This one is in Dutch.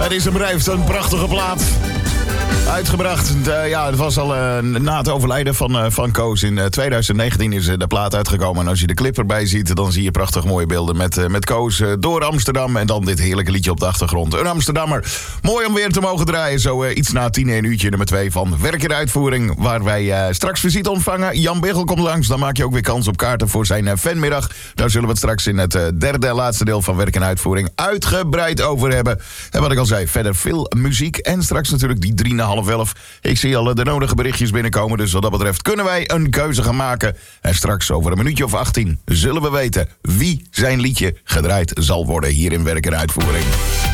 Het is hem heeft een prachtige plaat. Uitgebracht. Het was al na het overlijden van Koos. In 2019 is de plaat uitgekomen. En als je de clip erbij ziet, dan zie je prachtig mooie beelden met Koos door Amsterdam. En dan dit heerlijke liedje op de achtergrond. Een Amsterdammer. Mooi om weer te mogen draaien. Zo iets na 10 en uurtje nummer 2 van Werk in Uitvoering. Waar wij straks visite ontvangen. Jan Biggel komt langs. Dan maak je ook weer kans op kaarten voor zijn fanmiddag. Daar zullen we het straks in het derde en laatste deel van Werk in Uitvoering uitgebreid over hebben. En wat ik al zei, verder veel muziek. En straks natuurlijk die 3,5. Ik zie al de nodige berichtjes binnenkomen. Dus wat dat betreft kunnen wij een keuze gaan maken. En straks over een minuutje of 18 zullen we weten wie zijn liedje gedraaid zal worden hier in Werk en Uitvoering.